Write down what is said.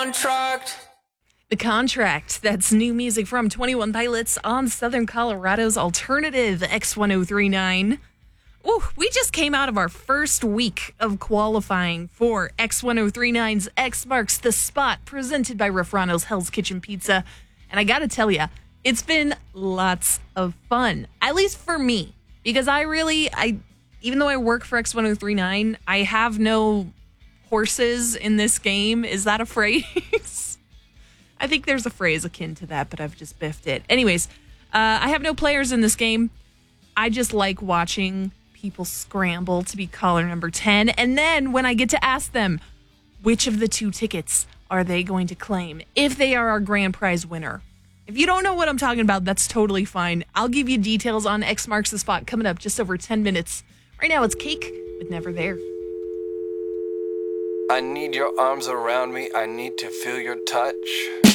contract. The Contract. That's new music from 21 Pilots on Southern Colorado's alternative X1039. Ooh, we just came out of our first week of qualifying for X1039's X Marks the Spot, presented by Refrano's Hell's Kitchen Pizza. And I gotta tell you, it's been lots of fun, at least for me, because even though I work for X1039, I have no horses in this game. Is that a phrase? I think there's a phrase akin to that, but I've just biffed it. Anyways, I have no players in this game. I just like watching people scramble to be caller number 10. And then when I get to ask them, which of the two tickets are they going to claim if they are our grand prize winner? If you don't know what I'm talking about, that's totally fine. I'll give you details on X Marks the Spot coming up just over 10 minutes. Right now, it's Cake with Never There. I need your arms around me. I need to feel your touch.